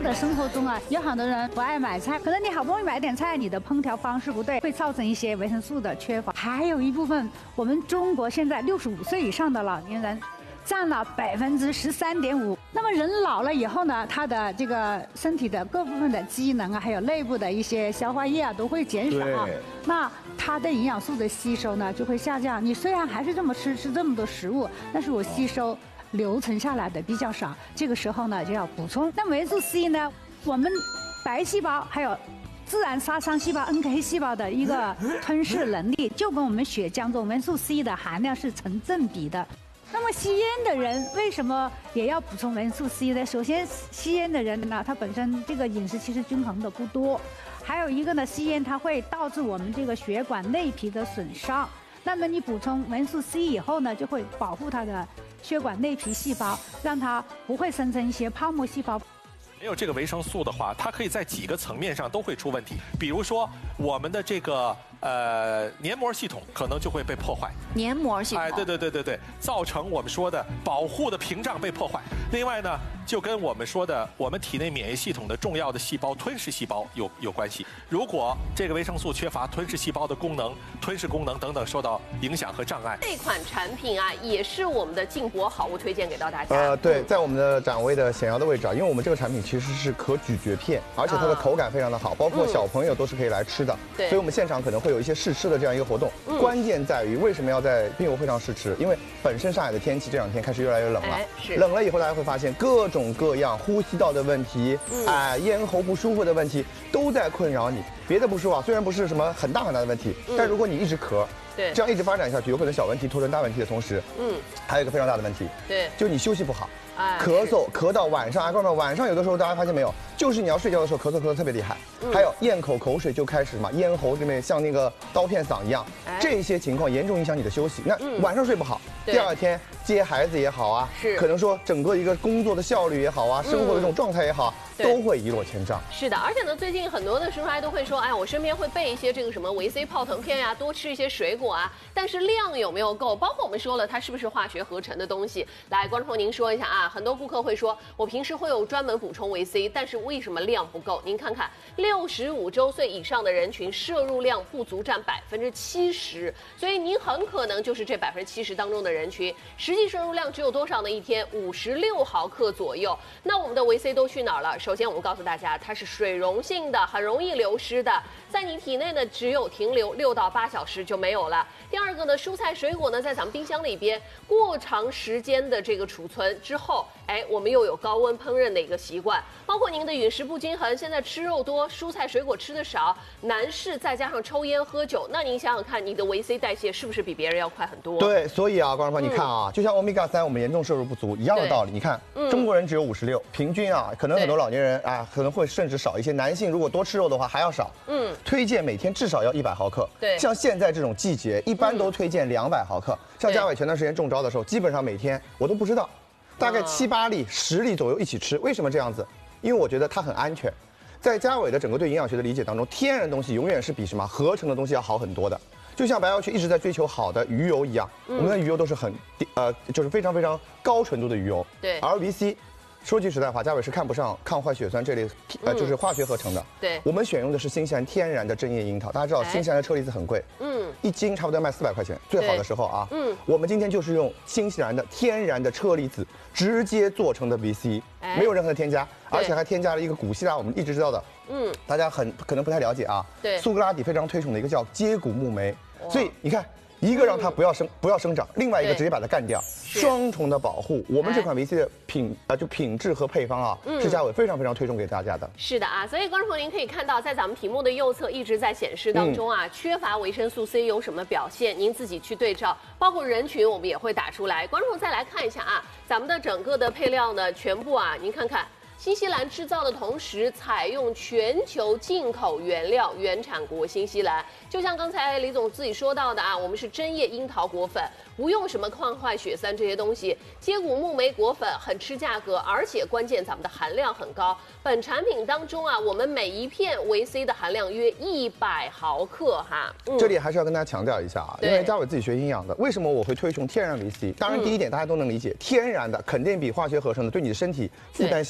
的生活中啊，有很多人不爱买菜，可能你好不容易买点菜，你的烹调方式不对，会造成一些维生素的缺乏。还有一部分，我们中国现在65岁以上的老年人占了13.5%。那么人老了以后呢，他的这个身体的各部分的机能啊，还有内部的一些消化液啊，都会减少。那它的营养素的吸收呢，就会下降。你虽然还是这么吃这么多食物，但是我吸收留存下来的比较少。这个时候呢，就要补充。那维生素 C 呢，我们白细胞还有自然杀伤细胞 NK 细胞的一个吞噬能力，就跟我们血浆中维生素 C 的含量是成正比的。那么吸烟的人为什么也要补充维生素 C 呢？首先，吸烟的人呢，他本身这个饮食其实均衡的不多，还有一个呢，吸烟它会导致我们这个血管内皮的损伤。那么你补充维生素 C 以后呢，就会保护它的血管内皮细胞，让它不会生成一些泡沫细胞。 没有这个维生素的话，它可以在几个层面上都会出问题。比如说，我们的这个黏膜系统可能就会被破坏。 黏膜系统。 哎，对，造成我们说的保护的屏障被破坏。另外呢，就跟我们说的我们体内免疫系统的重要的细胞吞噬细胞有关系。如果这个维生素缺乏，吞噬细胞的功能、吞噬功能等等受到影响和障碍。 这款产品啊，也是我们的进博好物推荐给到大家。 对，在我们的展位的显要的位置啊，因为我们这个产品其实是可咀嚼片，而且它的口感非常的好，包括小朋友都是可以来吃的。 对， 所以我们现场可能会有一些试吃的这样一个活动。关键在于为什么要在病友会上试吃？因为本身上海的天气这两天开始越来越冷了，冷了以后大家会发现各种各样呼吸道的问题，咽喉不舒服的问题都在困扰你。别的不说啊，虽然不是什么很大的问题，但如果你一直咳， 对， 这样一直发展下去，有可能小问题拖成大问题的同时，还有一个非常大的问题， 对， 就是你休息不好。咳嗽咳到晚上，各位们晚上有的时候大家发现没有，就是你要睡觉的时候咳嗽特别厉害，还有咽口水就开始嘛，咽喉这边像那个刀片嗓一样，这些情况严重影响你的休息。那晚上睡不好，第二天接孩子也好啊，可能说整个一个工作的效率也好啊，生活的这种状态也好，都会一落千丈。 是的，而且呢，最近很多的叔叔阿姨都会说，哎，我身边会备一些这个什么维 C 泡腾片呀，多吃一些水果啊，但是量有没有够？包括我们说了，它是不是化学合成的东西？来，观众朋友您说一下啊，很多顾客会说，我平时会有专门补充维 C， 但是为什么量不够？您看看，65周岁以上的人群摄入量不足占70%，所以您很可能就是这70%当中的人群。实际摄入量只有多少呢？一天56毫克左右。那我们的维 C 都去哪儿了？首先，我们告诉大家，它是水溶性的，很容易流失的，在你体内呢只有停留6到8小时就没有了。第二个呢，蔬菜水果呢在咱们冰箱里边过长时间的这个储存之后，我们又有高温烹饪的一个习惯，包括您的饮食不均衡，现在吃肉多，蔬菜水果吃的少，男士再加上抽烟喝酒，那您想想看，你的维 C 代谢是不是比别人要快很多？ 对，所以啊，观众朋友，你看啊，就像欧米伽3我们严重摄入不足一样的道理。你看，中国人只有56，平均啊，可能很多老年人啊可能会甚至少一些，男性如果多吃肉的话还要少。推荐每天至少要100毫克。 对， 像现在这种季节，一般都推荐200毫克。像嘉伟前段时间中招的时候，基本上每天我都不知道，大概7、8粒、10粒左右一起吃。为什么这样子？因为我觉得它很安全。在嘉伟的整个对营养学的理解当中，天然的东西永远是比什么合成的东西要好很多的。就像白药区一直在追求好的鱼油一样，我们的鱼油都是很就是非常非常高纯度的鱼油。 对， 而 VC。说句实在话，嘉伟是看不上抗坏血酸这类就是化学合成的。 对， 我们选用的是新西兰天然的针叶樱桃。大家知道新西兰的车厘子很贵，1斤差不多要卖400块钱，最好的时候啊。我们今天就是用新西兰的天然的车厘子直接做成的 VC，没有任何的添加，而且还添加了一个古希腊我们一直知道的，大家可能不太了解啊。 对， 苏格拉底非常推崇的一个叫接骨木酶，所以你看。一个让它不要生长，另外一个直接把它干掉，双重的保护。我们这款维 C 的品质和配方啊，是嘉伟非常非常推崇给大家的。 是的啊，所以观众朋友您可以看到，在咱们屏幕的右侧一直在显示当中啊，缺乏维生素 C 有什么表现？您自己去对照，包括人群我们也会打出来。观众再来看一下啊，咱们的整个的配料呢，全部啊，您看看。新西兰制造的同时，采用全球进口原料，原产国新西兰。就像刚才李总自己说到的啊，我们是针叶樱桃果粉，不用什么抗坏血酸这些东西。接骨木莓果粉很吃价格，而且关键咱们的含量很高。本产品当中啊，我们每一片维 C 的含量约100毫克哈。 这里还是要跟大家强调一下啊，因为嘉伟自己学营养的，为什么我会推崇天然维 C？当然第一点大家都能理解，天然的肯定比化学合成的对你的身体负担